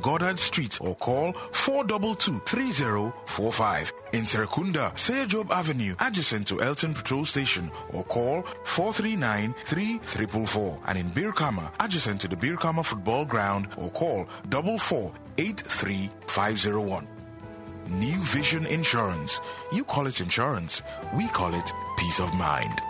Goddard Street or call 422-3045. In Serekunda, Seyajob Avenue, adjacent to Elton Patrol Station, or call 439-3444. And in Birkama, adjacent to the Birkama Football Ground, or call 4483501. New Vision Insurance. You call it insurance, we call it peace of mind.